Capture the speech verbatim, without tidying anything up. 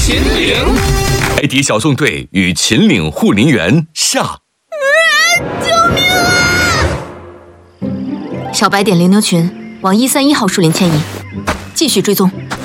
秦岭， 海底小纵队与秦岭护林员下。 啊！救命啊！小白点灵牛群往一三一号树林迁移，继续追踪。